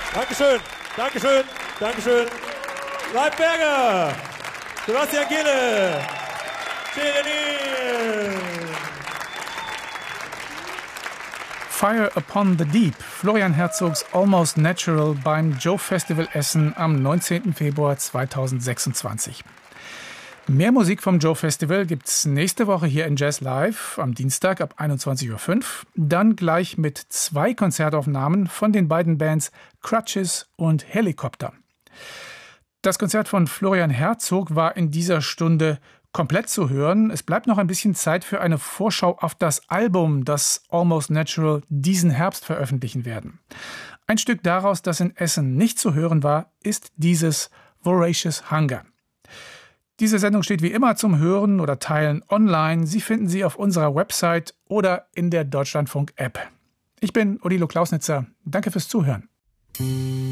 Dankeschön, Dankeschön, Dankeschön. Leibberger, Sebastian Gille, Jeremy. Fire Upon the Deep, Florian Herzogs Almost Natural beim Joe Festival Essen am 19. Februar 2026. Mehr Musik vom Joe Festival gibt's nächste Woche hier in Jazz Live am Dienstag ab 21:05 Uhr. Dann gleich mit 2 Konzertaufnahmen von den beiden Bands Crutches und Helicopter. Das Konzert von Florian Herzog war in dieser Stunde komplett zu hören. Es bleibt noch ein bisschen Zeit für eine Vorschau auf das Album, das Almost Natural diesen Herbst veröffentlichen werden. Ein Stück daraus, das in Essen nicht zu hören war, ist dieses Voracious Hunger. Diese Sendung steht wie immer zum Hören oder Teilen online. Sie finden sie auf unserer Website oder in der Deutschlandfunk-App. Ich bin Odilo Klausnitzer. Danke fürs Zuhören.